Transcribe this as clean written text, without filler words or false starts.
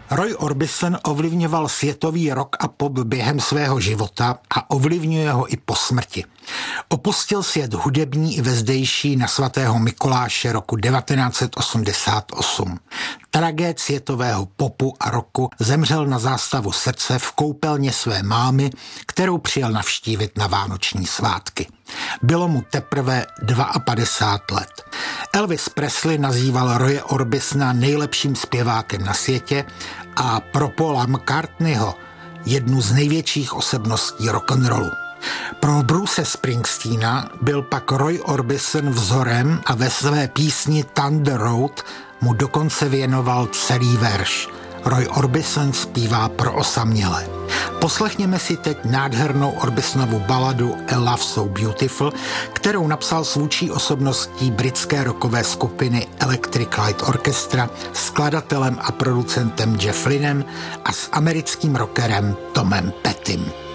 Roy Orbison ovlivňoval světový rock a pop během svého života a ovlivňuje ho i po smrti. Opustil svět hudební i vezdejší na svatého Mikuláše roku 1988. Tragéd světového popu a rocku zemřel na zástavu srdce v koupelně své mámy, kterou přijel navštívit na vánoční svátky. Bylo mu teprve 52 let. Elvis Presley nazýval Roye Orbisona nejlepším zpěvákem na světě a pro Paula McCartneyho jednu z největších osobností rock'n'rollu. Pro Bruce Springsteena byl pak Roy Orbison vzorem a ve své písni Thunder Road mu dokonce věnoval celý verš. Roy Orbison zpívá pro osamělé. Poslechněme si teď nádhernou Orbisonovu baladu A Love So Beautiful, kterou napsal s vůdčí osobností britské rockové skupiny Electric Light Orchestra, skladatelem a producentem Jeff Lynnem a s americkým rockerem Tomem Pettym.